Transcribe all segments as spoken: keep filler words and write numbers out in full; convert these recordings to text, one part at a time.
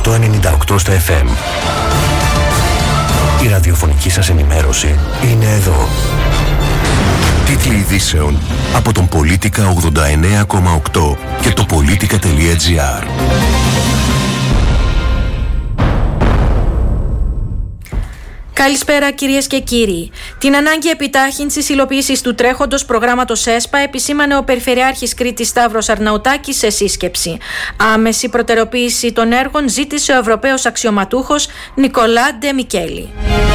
εκατό ενενήντα οκτώ στο εφ εμ. Η ραδιοφωνική σας ενημέρωση είναι εδώ. Τίτλοι ειδήσεων από τον Πολίτικα ογδόντα εννέα κόμμα οκτώ και το πολίτικα τελεία τζι άρ. Καλησπέρα κυρίες και κύριοι. Την ανάγκη επιτάχυνσης υλοποίησης του τρέχοντος προγράμματος ΕΣΠΑ επισήμανε ο Περιφερειάρχης Κρήτης Σταύρος Αρναουτάκης σε σύσκεψη. Άμεση προτεραιοποίηση των έργων ζήτησε ο Ευρωπαίος αξιωματούχος Νικολά Ντε Μικέλη.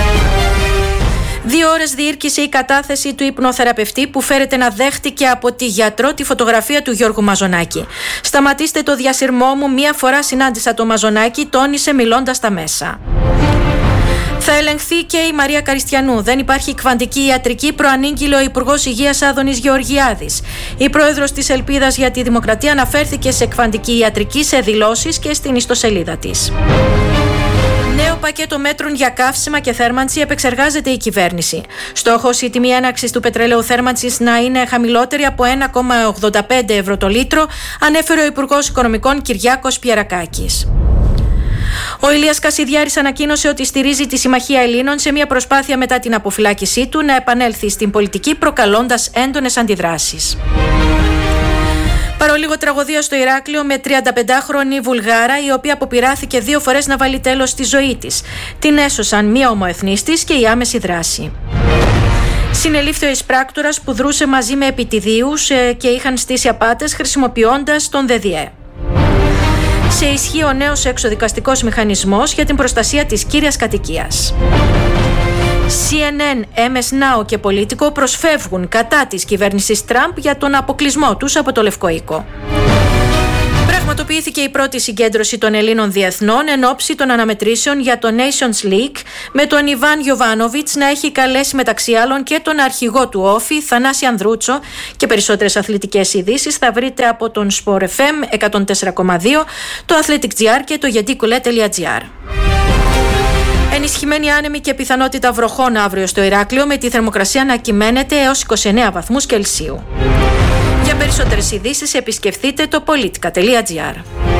Δύο ώρες διήρκησε η κατάθεση του υπνοθεραπευτή που φέρεται να δέχτηκε από τη γιατρό τη φωτογραφία του Γιώργου Μαζονάκη. «Σταματήστε το διασυρμό μου, μία φορά συνάντησα το Μαζονάκη», τόνισε μιλώντας στα μέσα. Θα ελεγχθεί και η Μαρία Καριστιανού. Δεν υπάρχει κβαντική ιατρική, προανήγγειλε ο Υπουργός Υγείας Άδωνης Γεωργιάδης. Η πρόεδρος της Ελπίδας για τη Δημοκρατία αναφέρθηκε σε κβαντική ιατρική σε δηλώσεις και στην ιστοσελίδα της. Νέο πακέτο μέτρων για καύσιμα και θέρμανση επεξεργάζεται η κυβέρνηση. Στόχος η τιμή έναξης του πετρελαίου θέρμανσης να είναι χαμηλότερη από ένα κόμμα ογδόντα πέντε ευρώ το λίτρο, ανέφερε ο Υπουργός Οικονομικών Κυριάκος Πιερακάκης. Ο Ηλίας Κασιδιάρης ανακοίνωσε ότι στηρίζει τη Συμμαχία Ελλήνων σε μια προσπάθεια μετά την αποφυλάκησή του να επανέλθει στην πολιτική, προκαλώντας έντονες αντιδράσεις. Παρολίγο τραγωδία στο Ηράκλειο με τριανταπεντάχρονη Βουλγάρα, η οποία αποπειράθηκε δύο φορές να βάλει τέλος στη ζωή της. Την έσωσαν μία ομοεθνής της και η άμεση δράση. Συνελήφθη ο εισπράκτορας που δρούσε μαζί με επιτιδίους και είχαν στήσει απάτες χρησιμοποιώντας τον ΔΔΕ. Σε ισχύ ο νέος εξοδικαστικός μηχανισμός για την προστασία της κύριας κατοικίας. σι εν εν, εμ ες Now και Πολίτικο προσφεύγουν κατά της κυβέρνησης Τραμπ για τον αποκλεισμό τους από το Λευκό Οίκο. Πραγματοποιήθηκε η πρώτη συγκέντρωση των Ελλήνων διεθνών εν ώψη των αναμετρήσεων για το Nations League, με τον Ιβάν Γιοβάνοβιτς να έχει καλέσει μεταξύ άλλων και τον αρχηγό του Όφη, Θανάση Ανδρούτσο, και περισσότερες αθλητικές ειδήσεις θα βρείτε από τον Sport εφ εμ εκατόν τέσσερα κόμμα δύο, το Athletic τζι άρ και το γεντίκουλε τελεία τζι άρ. Ενισχυμένη άνεμη και πιθανότητα βροχών αύριο στο Ηράκλειο, με τη θερμοκρασία να κυμαίνεται έως είκοσι εννέα βαθμούς Κελσίου. Για περισσότερες ειδήσεις επισκεφτείτε το πολίτικα τελεία τζι άρ.